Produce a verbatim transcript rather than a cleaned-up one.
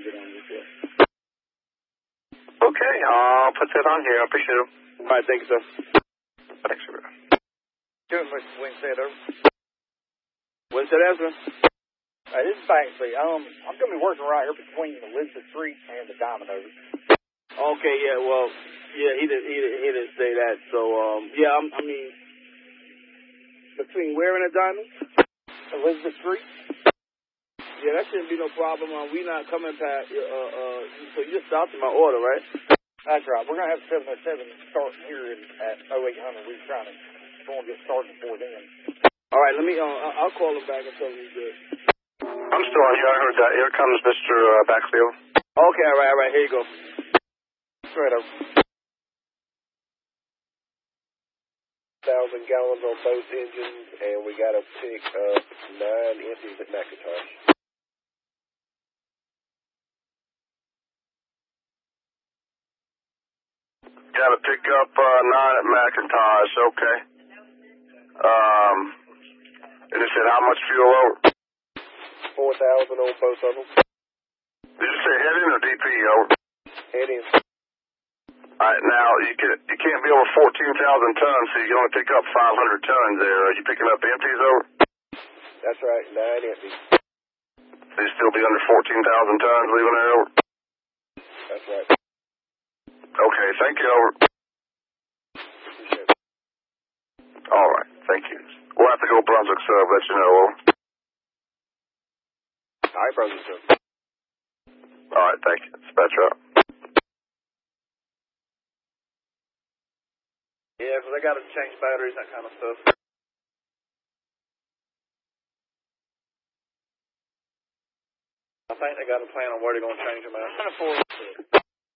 get on this way. Okay, I'll put that on here. I appreciate it. All right, thank you, sir. Thanks, sir. Good, Mister Winstead, over. Winstead, answer. Hey, this is Baxley. Um, I'm going to be working right here between Elizabeth Street and the Domino's. Okay, yeah, well, yeah, he didn't, he didn't, he didn't say that. So, um, yeah, I'm, I mean, between where and the Diamond? Elizabeth Street. Yeah, that shouldn't be no problem. Um, we not coming past, uh, uh, so you just stopped in my order, right? That's right. We're going to have seven oh seven starting here in, at oh eight hundred. We're trying to, going to get started before then. All right, let me, uh, I'll call him back and tell him he's good. I'm still on here. I heard that. Here comes Mister Uh, Backfield. Okay, all right, all right. Here you go. Straight over. Thousand gallons on both engines, and we got to pick up nine empties at McIntosh. Got to pick up uh, nine at McIntosh. Okay. Um, and it said how much fuel over? Four thousand on both of them. Did you say head in or D P over? Head in. All right, now you can you can't be over fourteen thousand tons, so you can only pick up five hundred tons there. Are you picking up empties over? That's right, nine empties. So you still be under fourteen thousand tons leaving there over? That's right. Okay, thank you over. All right, thank you. We'll have to go Brunswick sub, let you know over. All right, Brunswick sub. All right, thank you. Dispatch out. Yeah, because I got to change batteries, that kind of stuff. I think they got a plan on where they're going to change them out.